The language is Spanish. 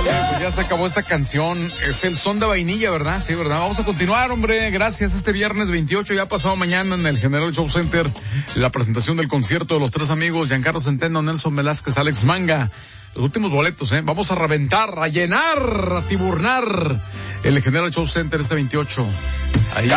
Pues ya se acabó esta canción. Es el son de vainilla, ¿verdad? Sí, ¿verdad? Vamos a continuar, hombre. Gracias. Este viernes 28, ya pasado mañana en el General Show Center, la presentación del concierto de los tres amigos, Giancarlo Centeno, Nelson Velázquez, Alex Manga. Los últimos boletos, Vamos a reventar, a llenar, a tiburnar el General Show Center este 28. Ahí.